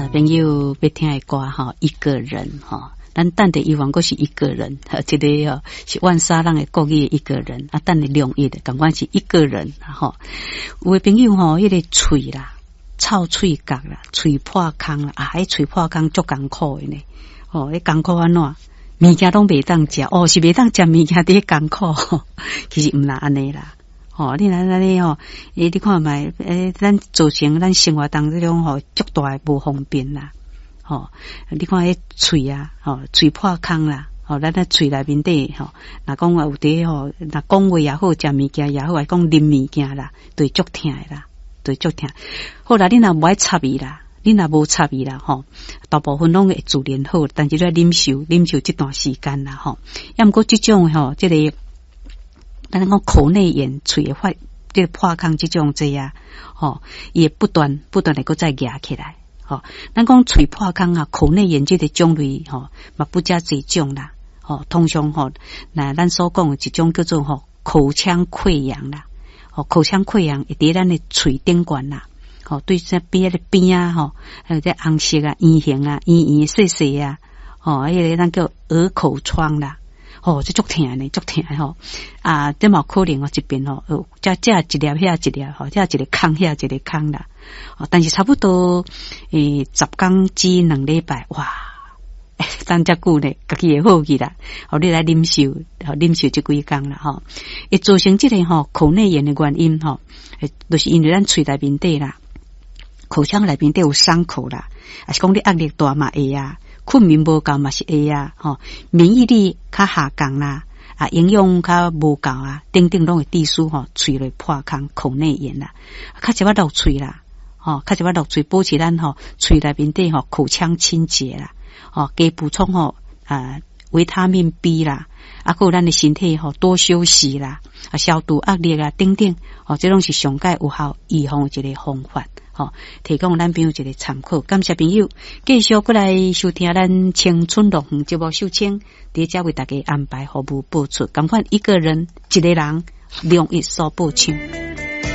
朋友要听的歌哈，一个人哈。咱等的以往过是一个人，这个哦是万沙人的国语一个人啊，等的两亿的，感觉是一个人哈。有的朋友吼，迄个嘴啦，臭嘴角啦，嘴破空啦，啊，迄嘴破空足艰苦的呢。哦，迄艰苦安怎？物件拢袂当食，哦，是袂当食物件伫艰苦，其实毋啦安尼啦。哦，你来安尼哦，你看卖，咱造成咱生活当中吼足大的无方便啦。哦，你看迄喙啊，哦，喙破空啦，哦，咱喙内面底吼，若讲有伫吼，若讲话也好，食物件也好，还讲啉物件啦，对足疼的啦，对足疼。好啦，你若无爱插伊啦，你若无插伊啦，吼，大部分拢会自然好，但是咧忍受这段时间啦，吼。要毋过这种吼，这个咱讲口内炎、喙会发这个破空这种这样，吼，也不断的搁再压起来。吼，咱讲喙破空啊，口内炎这个种类吼，嘛不加这种啦。吼，通常吼，那咱所讲的一种叫做吼口腔溃疡啦。吼，口腔溃疡会伫咱的喙顶管啦。吼，对这边的边啊，吼，还有这红色啊、圆形啊、圆细细啊，吼，迄个咱叫耳口疮啦。哦，这足疼呢，足疼吼啊！这嘛可能哦，一边哦，这一粒遐一粒吼，这一个空遐一个空啦。哦，但是差不多10天至2礼拜，哇！等遮久呢，家己会好去啦。哦，你来忍受这几天啦，吼。会造成这个吼口内炎的原因吼，就是因为咱喙内面底啦，口腔内面底有伤口啦，还是讲你压力大嘛会啊。困眠无够嘛是会啊，吼，免疫力较下降啦，啊，营养较无够啊，等等拢会致使吼喙内破空、口内炎啦，较一巴落喙啦，吼，较一巴落喙，保持咱吼喙内面底吼口腔清洁啦，吼，加补充吼维他命 B 啦，啊，还有咱的身体吼多休息啦，啊，消除压力啊，等等，哦，这拢是上界有效预防一个方法。吼，提供咱朋友一个参考。感谢朋友，继续过来收听咱青春乐园节目秀清，伫遮为大家安排服务播出。感款一个人、一个人，两一所播唱。